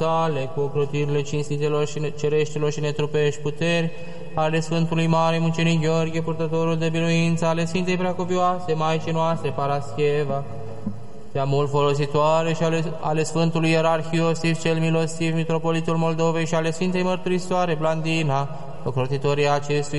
tale, cu ocrotirile cinstitelor și cereștilor și netrupești puteri, ale Sfântului Mare Mucenic Gheorghe, purtătorul de biruință, ale Sfintei Preacuvioase, Maicii noastre, Parascheva, cea mult folositoare, și ale Sfântului Ierarh Iosif cel Milostiv, Mitropolitul Moldovei, și ale Sfintei Mărturisoare Blandina, ocrotitorii acestui